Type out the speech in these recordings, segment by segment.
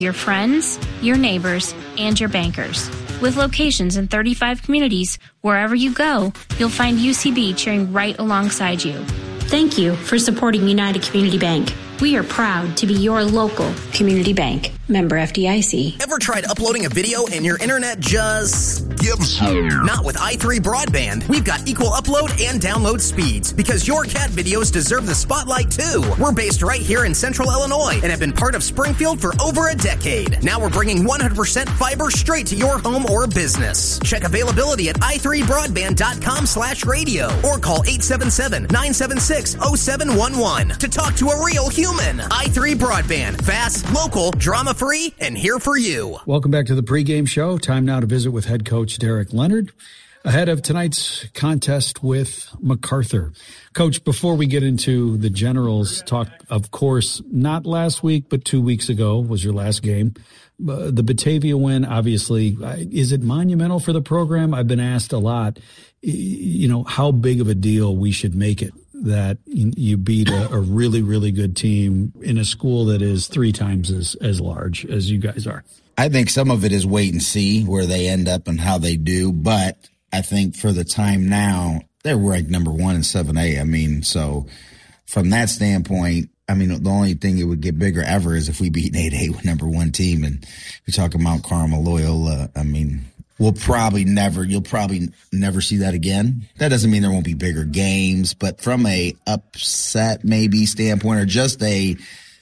your friends, your neighbors, and your bankers. With locations in 35 communities, wherever you go, you'll find UCB cheering right alongside you. Thank you for supporting United Community Bank. We are proud to be your local community bank. Member FDIC. Ever tried uploading a video and your internet just gives up? Not with i3 Broadband. We've got equal upload and download speeds because your cat videos deserve the spotlight too. We're based right here in Central Illinois and have been part of Springfield for over a decade. Now we're bringing 100% fiber straight to your home or business. Check availability at i3broadband.com/radio or call 877-976-0711 to talk to a real human. i3 Broadband. Fast, local, drama-free, and here for you. Welcome back to the pregame show. Time now to visit with head coach Derek Leonard ahead of tonight's contest with MacArthur. Coach, before we get into the Generals talk, of course, not last week, but 2 weeks ago was your last game. The Batavia win, obviously, is it monumental for the program? I've been asked a lot, how big of a deal we should make it that you beat a really, really good team in a school that is 3 times as large as you guys are. I think some of it is wait and see where they end up and how they do. But I think for the time now, they're ranked number 1 in 7A. So from that standpoint, the only thing it would get bigger ever is if we beat an 8A with number 1 team. And we talk about Mount Carmel, Loyola. You'll probably never see that again. That doesn't mean there won't be bigger games, but from a upset maybe standpoint or just a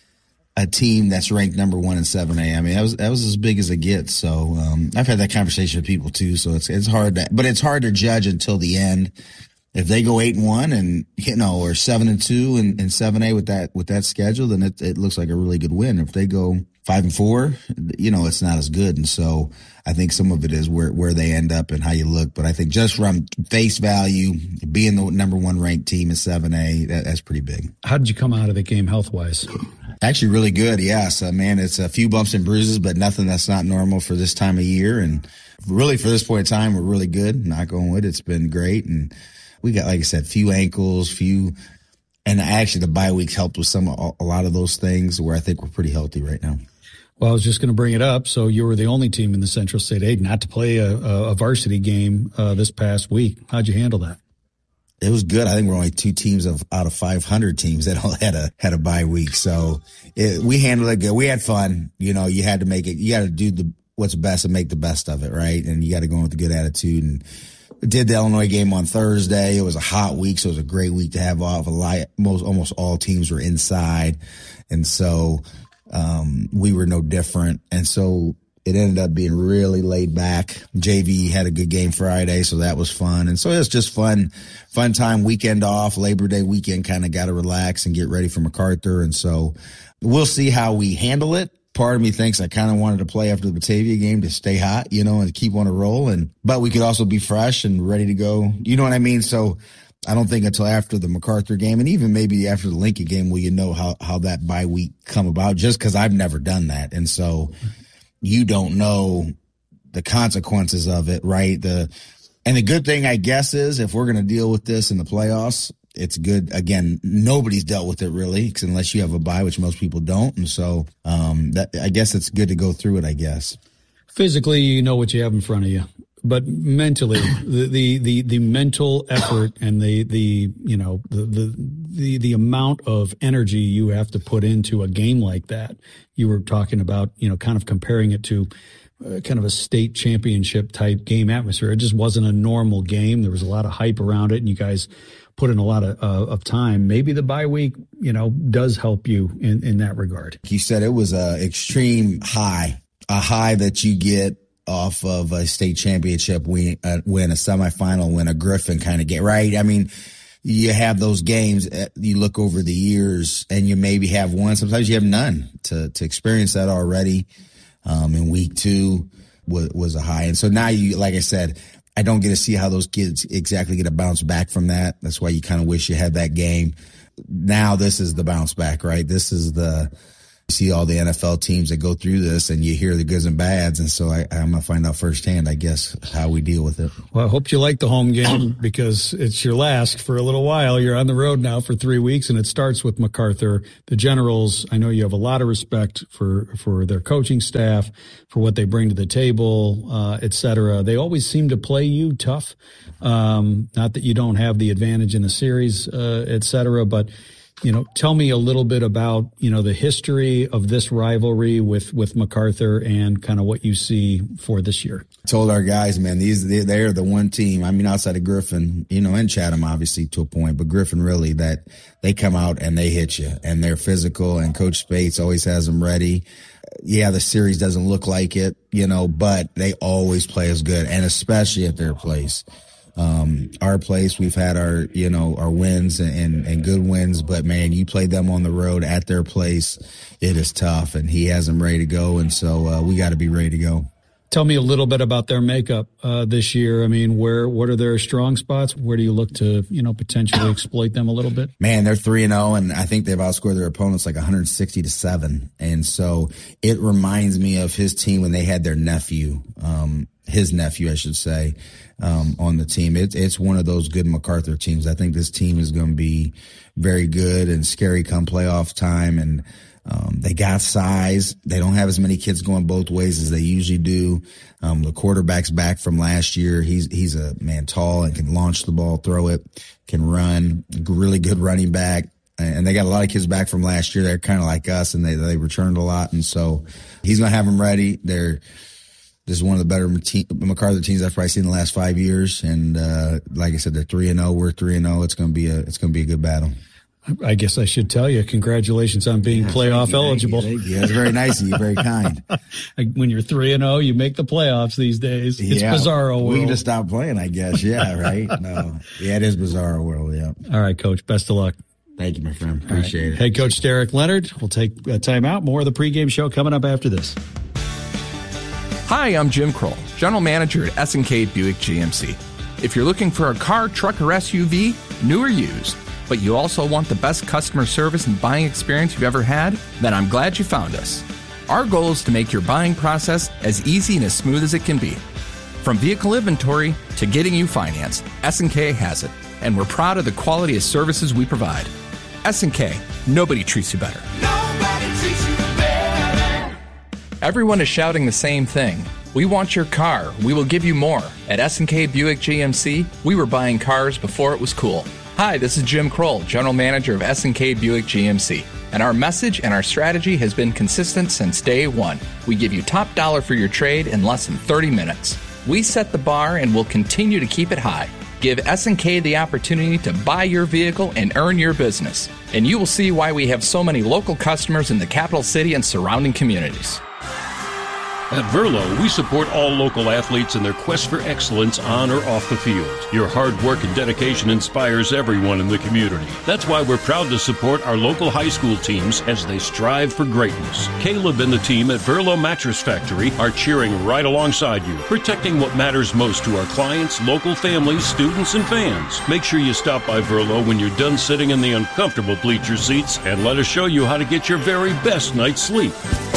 team that's ranked number 1 in 7A. That was as big as it gets. So, I've had that conversation with people too. So it's hard to judge until the end. If they go 8-1 and, or 7-2 in 7A with that schedule, then it looks like a really good win. If they go 5-4, it's not as good. And so I think some of it is where they end up and how you look. But I think just from face value, being the number 1 ranked team in 7A, that's pretty big. How did you come out of the game health-wise? Actually really good, yes. It's a few bumps and bruises, but nothing that's not normal for this time of year. And really for this point in time, we're really good. Knock on wood, it's been great. And we got, like I said, few ankles, and actually the bye weeks helped with a lot of those things where I think we're pretty healthy right now. Well, I was just going to bring it up. So you were the only team in the Central State 8 not to play a varsity game this past week. How'd you handle that? It was good. I think we're only 2 teams out of 500 teams that all had a bye week. So we handled it good. We had fun. You had to make it. You got to do what's best and make the best of it, right? And you got to go in with a good attitude. And we did the Illinois game on Thursday. It was a hot week, so it was a great week to have off. Almost all teams were inside, and so we were no different. And so it ended up being really laid back. JV had a good game Friday, so that was fun. And so it was just fun time, weekend off, Labor Day weekend, kind of got to relax and get ready for MacArthur. And so we'll see how we handle it. Part of me thinks I kind of wanted to play after the Batavia game to stay hot, and keep on a roll. But we could also be fresh and ready to go. You know what I mean? So I don't think until after the MacArthur game and even maybe after the Lincoln game will you know how that bye week come about, just because I've never done that. And so you don't know the consequences of it, right? And the good thing, I guess, is if we're going to deal with this in the playoffs, it's good. Again, nobody's dealt with it really, unless you have a bye, which most people don't. And so I guess it's good to go through it, I guess. Physically, you know what you have in front of you. But mentally, the mental effort and the amount of energy you have to put into a game like that. You were talking about, kind of comparing it to kind of a state championship type game atmosphere. It just wasn't a normal game. There was a lot of hype around it, and you guys put in a lot of time. Maybe the bye week, does help you in that regard. You said it was a extreme high, a high that you get off of a state championship win, a semifinal win, a Griffin kind of game, right? You have those games, you look over the years and you maybe have one, sometimes you have none to experience that already. In week 2 was a high. And so now you, like I said, I don't get to see how those kids exactly get a bounce back from that. That's why you kind of wish you had that game. Now this is the bounce back, right? This is see all the NFL teams that go through this, and you hear the goods and bads. And so I'm going to find out firsthand, I guess, how we deal with it. Well, I hope you like the home game because it's your last for a little while. You're on the road now for 3 weeks, and it starts with MacArthur. The Generals, I know you have a lot of respect for their coaching staff, for what they bring to the table, et cetera. They always seem to play you tough. Not that you don't have the advantage in the series, et cetera, but tell me a little bit about, the history of this rivalry with MacArthur and kind of what you see for this year. I told our guys, man, they're the one team. I mean, outside of Griffin, and Chatham, obviously, to a point, but Griffin really, that they come out and they hit you, and they're physical, and Coach Spates always has them ready. Yeah, the series doesn't look like it, but they always play as good, and especially at their place. Our place, we've had our wins and good wins, but man, you play them on the road at their place, it is tough, and he has them ready to go. And so, we got to be ready to go. Tell me a little bit about their makeup, this year. I mean, what are their strong spots? Where do you look to, potentially exploit them a little bit? Man, they're 3-0, and I think they've outscored their opponents like 160-7. And so it reminds me of his team when they had their nephew, his nephew, I should say, on the team. It's one of those good MacArthur teams. I think this team is going to be very good and scary come playoff time. And they got size. They don't have as many kids going both ways as they usually do. The quarterback's back from last year. He's a man tall and can launch the ball, throw it, can run. Really good running back. And they got a lot of kids back from last year. They're kind of like us, and they returned a lot. And so he's going to have them ready. This is one of the better MacArthur teams I've probably seen in the last 5 years. And like I said, they're 3-0. We're 3-0. It's going to be a good battle. I guess I should tell you, congratulations on being playoff eligible. Thank you. That's very nice of you. Very kind. When you're 3-0, you make the playoffs these days. It's Bizarro world. We can just stop playing, I guess. Yeah, right? No. Yeah, it is Bizarro world, yeah. All right, Coach. Best of luck. Thank you, my friend. Appreciate it. Head Coach Derek Leonard. We'll take a timeout. More of the pregame show coming up after this. Hi, I'm Jim Kroll, General Manager at S&K Buick GMC. If you're looking for a car, truck, or SUV, new or used, but you also want the best customer service and buying experience you've ever had, then I'm glad you found us. Our goal is to make your buying process as easy and as smooth as it can be. From vehicle inventory to getting you financed, S&K has it, and we're proud of the quality of services we provide. S&K, nobody treats you better. Nobody treats you better. Everyone is shouting the same thing. We want your car. We will give you more. At S&K Buick GMC, we were buying cars before it was cool. Hi, this is Jim Kroll, General Manager of S&K Buick GMC. And our message and our strategy has been consistent since day one. We give you top dollar for your trade in less than 30 minutes. We set the bar and will continue to keep it high. Give S&K the opportunity to buy your vehicle and earn your business. And you will see why we have so many local customers in the capital city and surrounding communities. At Verlo, we support all local athletes in their quest for excellence on or off the field. Your hard work and dedication inspires everyone in the community. That's why we're proud to support our local high school teams as they strive for greatness. Caleb and the team at Verlo Mattress Factory are cheering right alongside you, protecting what matters most to our clients, local families, students, and fans. Make sure you stop by Verlo when you're done sitting in the uncomfortable bleacher seats and let us show you how to get your very best night's sleep.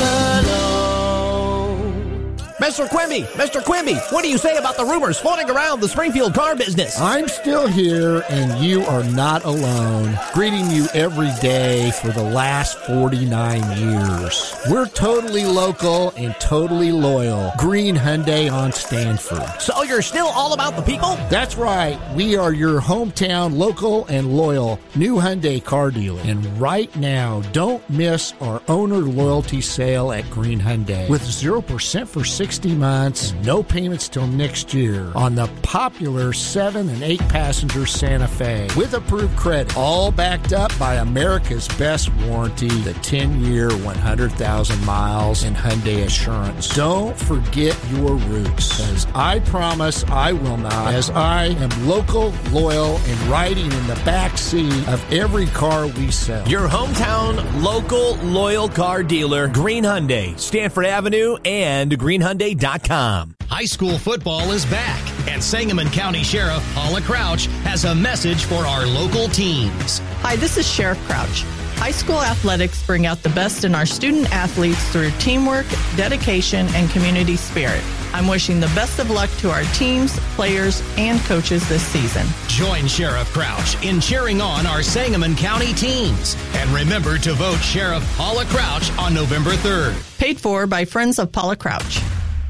Mr. Quimby, what do you say about the rumors floating around the Springfield car business? I'm still here, and you are not alone. Greeting you every day for the last 49 years. We're totally local and totally loyal. Green Hyundai on Stanford. So you're still all about the people? That's right. We are your hometown local and loyal new Hyundai car dealer. And right now, don't miss our owner loyalty sale at Green Hyundai with 0% for 60 months, no payments till next year on the popular 7 and 8 passenger Santa Fe with approved credit, all backed up by America's best warranty, the 10-year, 100,000 miles in Hyundai Assurance. Don't forget your roots, because I promise I will not, as I am local, loyal, and riding in the back seat of every car we sell. Your hometown, local, loyal car dealer, Green Hyundai, Stanford Avenue, and greenhyundai.com. High school football is back, and Sangamon County Sheriff Paula Crouch has a message for our local teams. Hi, this is Sheriff Crouch. High school athletics bring out the best in our student athletes through teamwork, dedication, and community spirit. I'm wishing the best of luck to our teams, players, and coaches this season. Join Sheriff Crouch in cheering on our Sangamon County teams. And remember to vote Sheriff Paula Crouch on November 3rd. Paid for by Friends of Paula Crouch.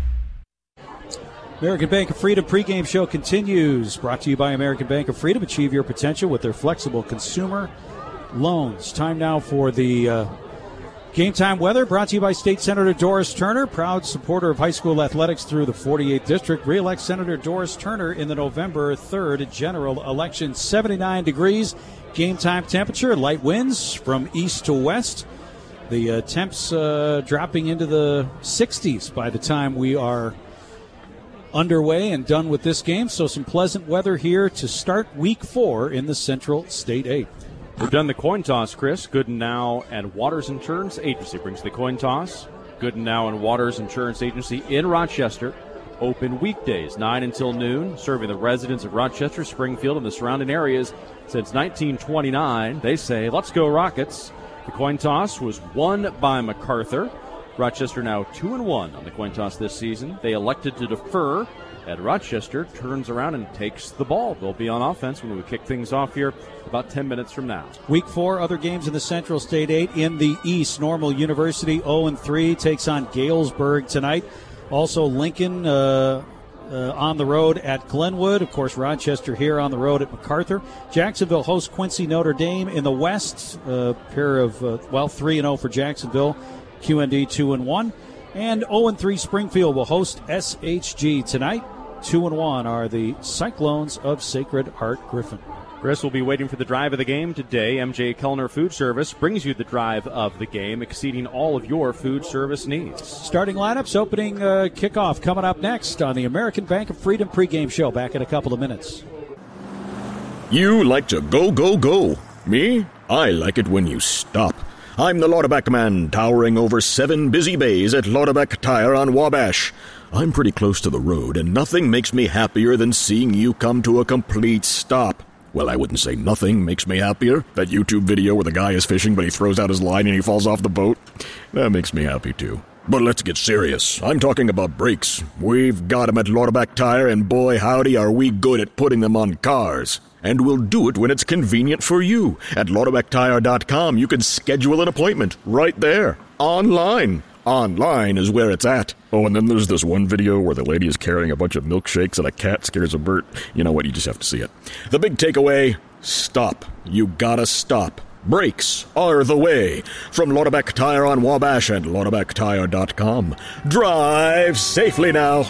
American Bank of Freedom pregame show continues. Brought to you by American Bank of Freedom. Achieve your potential with their flexible consumer loans. Time now for the game time weather. Brought to you by State Senator Doris Turner, proud supporter of high school athletics through the 48th District. Re-elect Senator Doris Turner in the November 3rd general election. 79 degrees. Game time temperature. Light winds from east to west. The temps dropping into the 60s by the time we are underway and done with this game. So some pleasant weather here to start week 4 in the Central State 8. We've done the coin toss, Chris. Goodenow and Waters Insurance Agency brings the coin toss. Goodenow and Waters Insurance Agency in Rochester. Open weekdays, 9 until noon, serving the residents of Rochester, Springfield, and the surrounding areas since 1929. They say, let's go Rockets. The coin toss was won by MacArthur. Rochester now 2-1 on the coin toss this season. They elected to defer, and Rochester turns around and takes the ball. They'll be on offense when we kick things off here about 10 minutes from now. Week 4, other games in the Central State 8. In the East, Normal University 0-3 takes on Galesburg tonight. Also Lincoln on the road at Glenwood. Of course, Rochester here on the road at MacArthur. Jacksonville hosts Quincy Notre Dame in the West. Pair of, 3-0 for Jacksonville. QND 2-1. And 0-3 Springfield will host SHG tonight. 2-1 are the Cyclones of Sacred Heart Griffin. Chris will be waiting for the drive of the game today. MJ Kellner Food Service brings you the drive of the game, exceeding all of your food service needs. Starting lineups, opening kickoff coming up next on the American Bank of Freedom pregame show. Back in a couple of minutes. You like to go, go, go. Me? I like it when you stop. I'm the Lauderback man, towering over 7 busy bays at Lauderback Tire on Wabash. I'm pretty close to the road, and nothing makes me happier than seeing you come to a complete stop. Well, I wouldn't say nothing makes me happier. That YouTube video where the guy is fishing, but he throws out his line and he falls off the boat. That makes me happy, too. But let's get serious. I'm talking about brakes. We've got them at Lauderback Tire, and boy, howdy, are we good at putting them on cars. And we'll do it when it's convenient for you. At LauderbackTire.com, you can schedule an appointment right there, online. Online is where it's at. Oh, and then there's this one video where the lady is carrying a bunch of milkshakes and a cat scares a bird. You know what? You just have to see it. The big takeaway, stop. You gotta stop. Brakes are the way. From Lauderback Tire on Wabash and LauderbackTire.com. Drive safely now.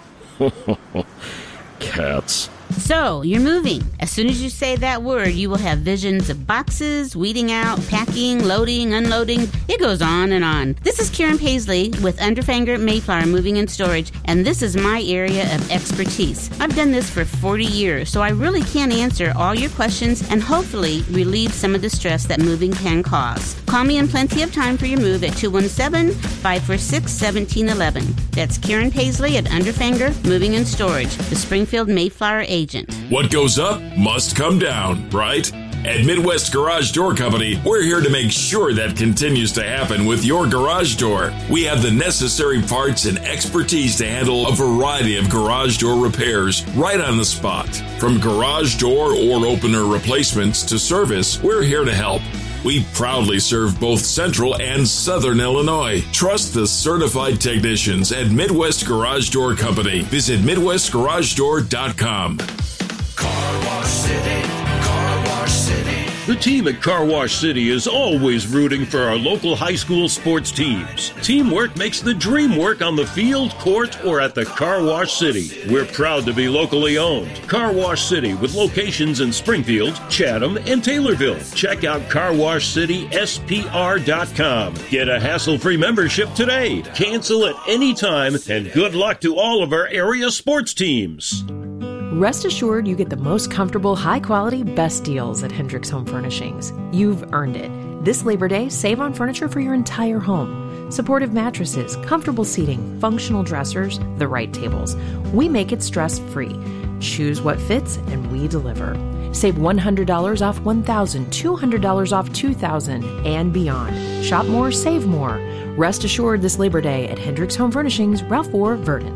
Cats. So, you're moving. As soon as you say that word, you will have visions of boxes, weeding out, packing, loading, unloading. It goes on and on. This is Karen Paisley with Underfanger Mayflower Moving and Storage, and this is my area of expertise. I've done this for 40 years, so I really can answer all your questions and hopefully relieve some of the stress that moving can cause. Call me in plenty of time for your move at 217-546-1711. That's Karen Paisley at Underfanger Moving and Storage, the Springfield Mayflower agent. What goes up must come down, right? At Midwest Garage Door Company, we're here to make sure that continues to happen with your garage door. We have the necessary parts and expertise to handle a variety of garage door repairs right on the spot. From garage door or opener replacements to service, we're here to help. We proudly serve both Central and Southern Illinois. Trust the certified technicians at Midwest Garage Door Company. Visit MidwestGarageDoor.com. Car Wash City, Car Wash City. The team at Car Wash City is always rooting for our local high school sports teams. Teamwork makes the dream work on the field, court, or at the Car Wash City. We're proud to be locally owned. Car Wash City with locations in Springfield, Chatham, and Taylorville. Check out CarWashCitySPR.com. Get a hassle-free membership today. Cancel at any time, and good luck to all of our area sports teams. Rest assured you get the most comfortable, high-quality, best deals at Hendricks Home Furnishings. You've earned it. This Labor Day, save on furniture for your entire home. Supportive mattresses, comfortable seating, functional dressers, the right tables. We make it stress-free. Choose what fits, and we deliver. Save $100 off $1,000, $200 off $2,000, and beyond. Shop more, save more. Rest assured this Labor Day at Hendricks Home Furnishings, Ralph 4, Verdon.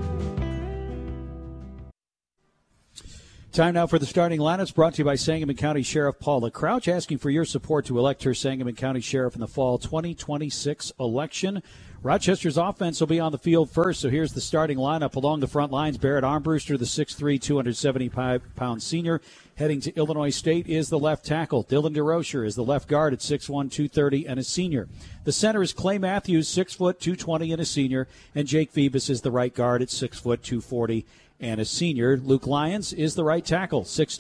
Time now for the starting lineups, brought to you by Sangamon County Sheriff Paula Crouch, asking for your support to elect her Sangamon County Sheriff in the fall 2026 election. Rochester's offense will be on the field first, so here's the starting lineup. Along the front lines, Barrett Armbruster, the 6'3", 275-pound senior. Heading to Illinois State is the left tackle. Dylan DeRocher is the left guard at 6'1", 230, and a senior. The center is Clay Matthews, 6 foot, 220, and a senior. And Jake Phoebus is the right guard at 6 foot, 240, and a senior. Luke Lyons is the right tackle, 6'2",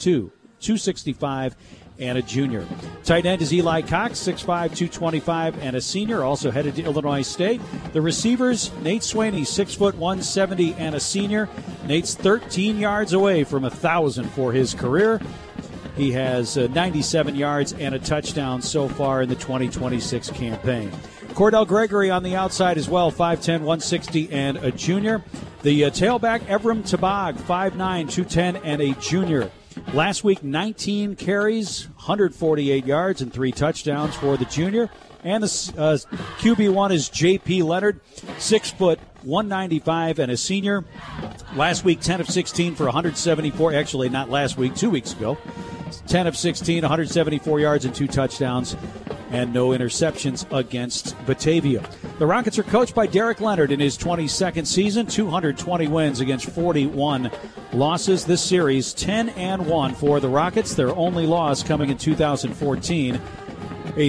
265, and a junior. Tight end is Eli Cox, 6'5", 225, and a senior, also headed to Illinois State. The receivers, Nate Swaney, 6 foot, 170, and a senior. Nate's 13 yards away from 1,000 for his career. He has 97 yards and a touchdown so far in the 2026 campaign. Cordell Gregory on the outside as well, 5'10", 160, and a junior. The tailback, Evram Tabag, 5'9", 210, and a junior. Last week, 19 carries, 148 yards, and 3 touchdowns for the junior. And the QB1 is J.P. Leonard, 6 foot, 195, and a senior. Last week, 10 of 16 for 174. Actually, not last week, 2 weeks ago. 10 of 16, 174 yards and 2 touchdowns, and no interceptions against Batavia. The Rockets are coached by Derek Leonard in his 22nd season, 220 wins against 41 losses. This series, 10-1 for the Rockets. Their only loss coming in 2014, a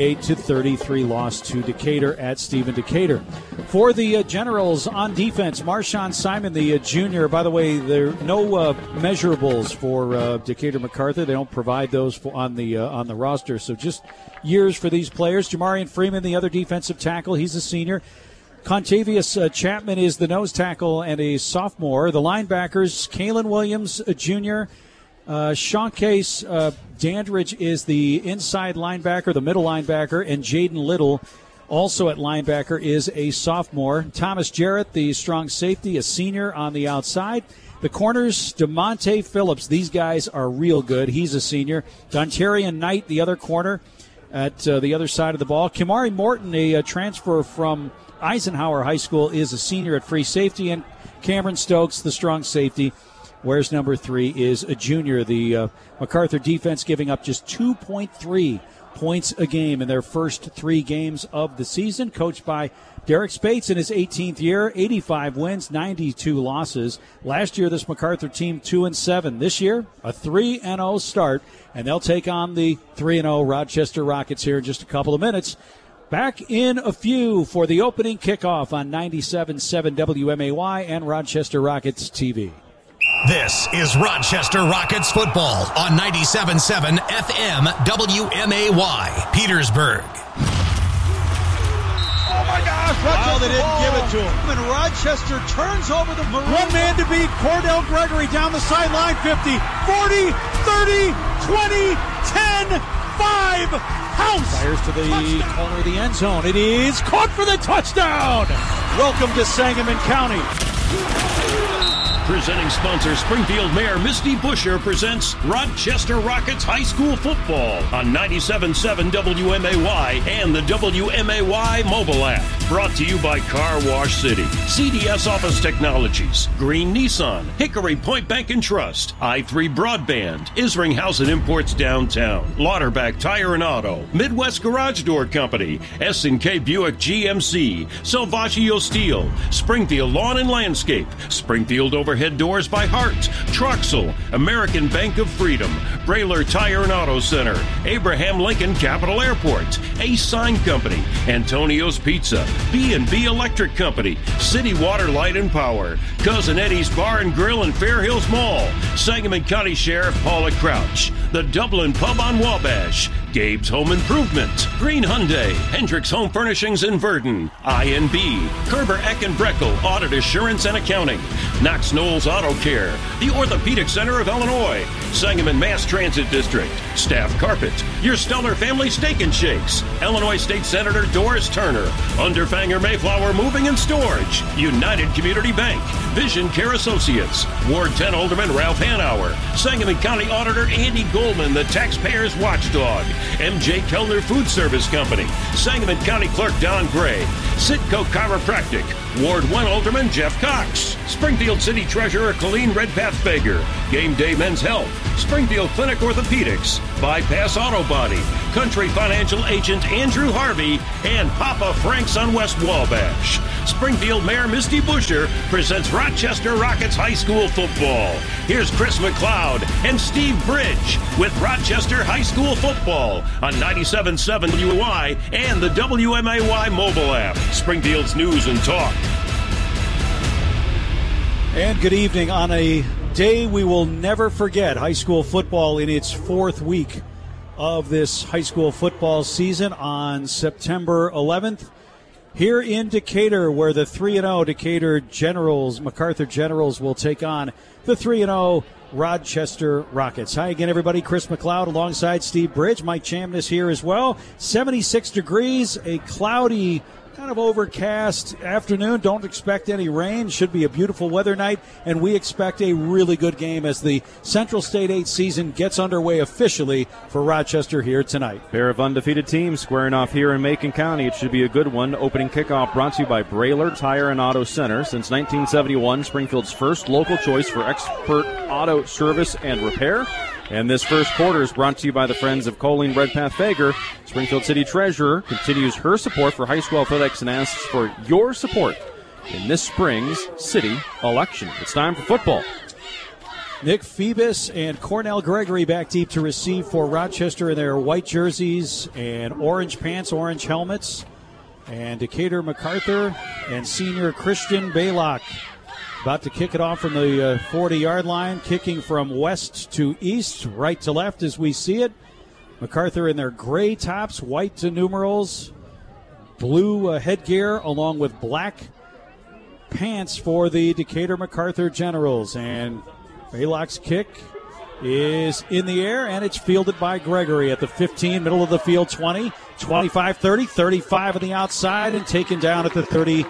38-33 loss to Decatur at Stephen Decatur. For the Generals on defense, Marshawn Simon, the junior. By the way, there are no measurables for Decatur MacArthur. They don't provide those on the roster, so just years for these players. Jamarian Freeman, the other defensive tackle, he's a senior. Contavious Chapman is the nose tackle and a sophomore. The linebackers, Kalen Williams, a junior. Sean Case Dandridge is the inside linebacker, the middle linebacker, and Jaden Little, also at linebacker, is a sophomore. Thomas Jarrett, the strong safety, a senior on the outside. The corners, DeMonte Phillips, these guys are real good. He's a senior. Dontarian Knight, the other corner, at the other side of the ball. Kamari Morton, a transfer from Eisenhower High School, is a senior at free safety. And Cameron Stokes, the strong safety, where's number 3, is a junior. The MacArthur defense giving up just 2.3 points a game in their first 3 games of the season. Coached by Derek Spates in his 18th year, 85 wins, 92 losses. Last year, this MacArthur team 2-7. This year, a 3-0 start, and they'll take on the 3-0 Rochester Rockets here in just a couple of minutes. Back in a few for the opening kickoff on 97.7 WMAY and Rochester Rockets TV. This is Rochester Rockets football on 97.7 FM WMAY, Petersburg. Oh, my gosh. Wow, they didn't give it to him. And Rochester turns over the Maroons. One man to beat, Cordell Gregory down the sideline, 50, 40, 30, 20, 10, 5. House fires to the corner of the end zone. It is caught for the touchdown. Welcome to Sangamon County. Presenting sponsor, Springfield Mayor Misty Buscher presents Rochester Rockets High School Football on 97.7 WMAY and the WMAY mobile app. Brought to you by Car Wash City, CDS Office Technologies, Green Nissan, Hickory Point Bank and Trust, I3 Broadband, Isringhausen Imports Downtown, Lauterbach Tire and Auto, Midwest Garage Door Company, S&K Buick GMC, Salvaggio Steel, Springfield Lawn and Landscape, Springfield Overhead Doors by Hart, Troxel, American Bank of Freedom, Brayler Tire and Auto Center, Abraham Lincoln Capital Airport, Ace Sign Company, Antonio's Pizza, B&B Electric Company, City Water Light and Power, Cousin Eddie's Bar and Grill in Fair Hills Mall, Sangamon County Sheriff Paula Crouch, the Dublin Pub on Wabash, Gabe's Home Improvement, Green Hyundai, Hendricks Home Furnishings in Verdon, INB, Kerber Eck and Breckel Audit Assurance and Accounting, Knox Knowles Auto Care, the Orthopedic Center of Illinois, Sangamon Mass Transit District, Staff Carpet, your Stellar Family Steak and Shakes, Illinois State Senator Doris Turner, Underfanger Mayflower Moving and Storage, United Community Bank, Vision Care Associates, Ward 10 Alderman Ralph Hanauer, Sangamon County Auditor Andy Goldman, the Taxpayers Watchdog, MJ Kellner Food Service Company, Sangamon County Clerk Don Gray, Sitco Chiropractic, Ward 1 Alderman Jeff Cox, Springfield City Treasurer Colleen Redpath Fager, Game Day Men's Health, Springfield Clinic Orthopedics, Bypass Auto Body, Country Financial Agent Andrew Harvey, and Papa Frank's on West Wabash. Springfield Mayor Misty Buscher presents Rochester Rockets High School football. Here's Chris McLeod and Steve Bridge with Rochester High School football on 97.7 WY and the WMAY mobile app. Springfield's News and Talk. And good evening on a day we will never forget. High school football in its fourth week of this high school football season on September 11th. Here in Decatur, where the 3-0 Decatur Generals, MacArthur Generals, will take on the 3-0 Rochester Rockets. Hi again, everybody. Chris McLeod alongside Steve Bridge. Mike Chamness here as well. 76 degrees, a cloudy, kind of overcast afternoon. Don't expect any rain. Should be a beautiful weather night, and we expect a really good game as the Central State 8 season gets underway officially for Rochester here tonight. Pair of undefeated teams squaring off here in Macon County. It should be a good one. Opening kickoff brought to you by Brailer Tire and Auto Center. Since 1971, Springfield's first local choice for expert auto service and repair. And this first quarter is brought to you by the friends of Colleen Redpath Fager. Springfield City Treasurer continues her support for high school athletics and asks for your support in this spring's city election. It's time for football. Nick Phoebus and Cornell Gregory back deep to receive for Rochester in their white jerseys and orange pants, orange helmets. And Decatur MacArthur and senior Christian Baylock about to kick it off from the 40-yard line, kicking from west to east, right to left as we see it. MacArthur in their gray tops, white numerals, blue headgear, along with black pants for the Decatur MacArthur Generals. And Baylock's kick is in the air, and it's fielded by Gregory at the 15, middle of the field, 20, 25, 30, 35 on the outside, and taken down at the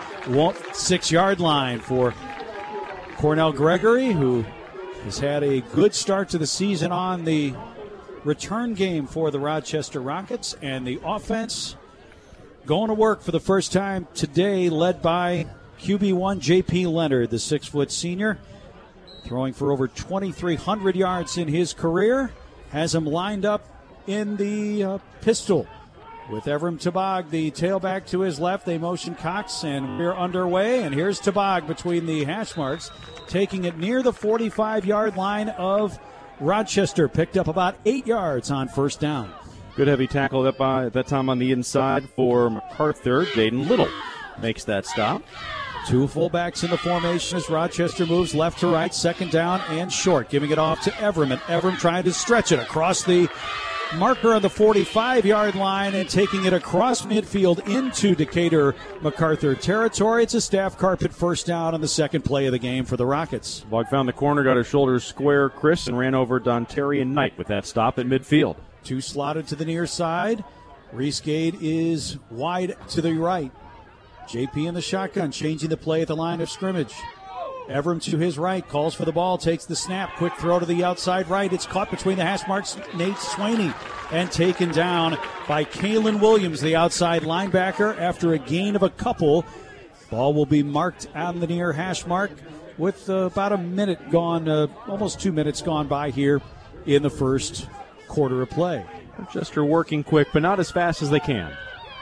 36-yard line for Cornell Gregory, who has had a good start to the season on the return game for the Rochester Rockets, and the offense going to work for the first time today, led by QB1 J.P. Leonard, the 6-foot senior, throwing for over 2,300 yards in his career, has him lined up in the pistol. With Evram Tabag, the tailback to his left, they motion Cox, and we're underway. And here's Tabag between the hash marks, taking it near the 45-yard line of Rochester. Picked up about 8 yards on first down. Good heavy tackle at that time on the inside for MacArthur. Jaden Little makes that stop. Two fullbacks in the formation as Rochester moves left to right, second down and short, giving it off to Evram. And Evram trying to stretch it across the marker on the 45-yard line and taking it across midfield into Decatur MacArthur territory. It's a staff carpet first down on the second play of the game for the Rockets. Bog found the corner, got his shoulders square, Chris, and ran over Dontarian Knight with that stop at midfield. Two slotted to the near side. Reese Gade is wide to the right. JP in the shotgun, changing the play at the line of scrimmage. Evram to his right, calls for the ball, takes the snap, quick throw to the outside right. It's caught between the hash marks, Nate Swaney, and taken down by Kalen Williams, the outside linebacker, after a gain of a couple. Ball will be marked on the near hash mark with about a minute gone, almost 2 minutes gone by here in the first quarter of play. Rochester working quick, but not as fast as they can.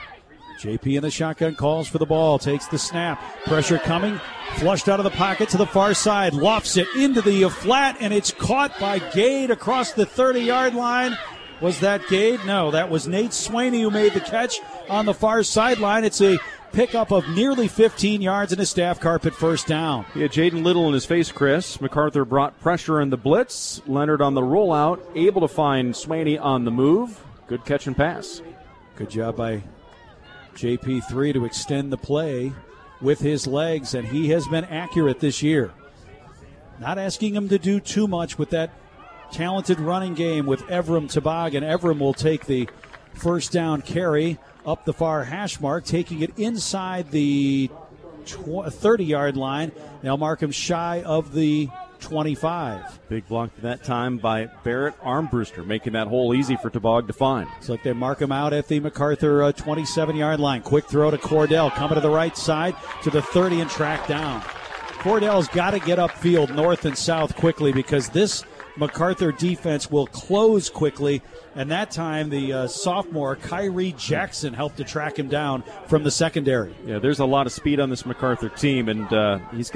JP in the shotgun, calls for the ball, takes the snap. Pressure coming, flushed out of the pocket to the far side, lofts it into the flat, and it's caught by Gade across the 30-yard line. Was that Gade? No, that was Nate Swaney who made the catch on the far sideline. It's a pickup of nearly 15 yards and a staff carpet first down. He had Jaden Little in his face, Chris. MacArthur brought pressure in the blitz. Leonard on the rollout, able to find Swaney on the move. Good catch and pass. Good job by JP3 to extend the play with his legs, and he has been accurate this year. Not asking him to do too much with that talented running game with Evram Toboggan. Evram will take the first down carry up the far hash mark, taking it inside the 30-yard line. They'll mark him shy of the 25. Big block that time by Barrett Armbruster, making that hole easy for Tobog to find. Looks like they mark him out at the MacArthur 27-yard line. Quick throw to Cordell, coming to the right side to the 30 and tracked down. Cordell's got to get upfield north and south quickly because this MacArthur defense will close quickly, and that time the sophomore Kyrie Jackson helped to track him down from the secondary. Yeah, there's a lot of speed on this MacArthur team, and he's